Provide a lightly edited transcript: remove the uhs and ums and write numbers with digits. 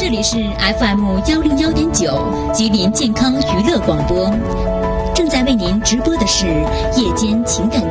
这里是 FM101.9吉林健康娱乐广播，正在为您直播的是夜间情感